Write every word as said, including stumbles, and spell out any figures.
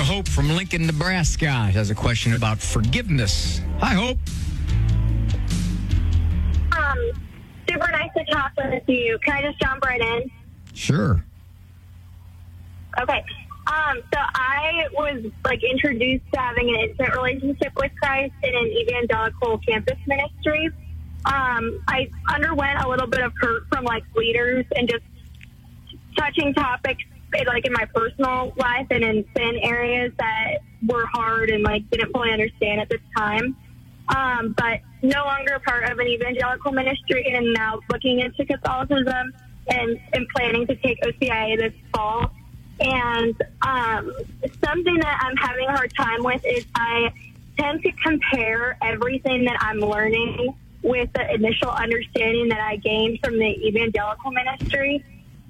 Hope from Lincoln, Nebraska has a question about forgiveness. Hi, Hope. Um, super nice to talk with you. Can I just jump right in? Sure. Okay. Um, so I was like introduced to having an intimate relationship with Christ in an evangelical campus ministry. Um, I underwent a little bit of hurt from like leaders and just touching topics like in my personal life and in sin areas that were hard and like didn't fully understand at the time. Um, but no longer a part of an evangelical ministry and now looking into Catholicism and, and planning to take O C I A this fall. And um, something that I'm having a hard time with is I tend to compare everything that I'm learning with the initial understanding that I gained from the evangelical ministry.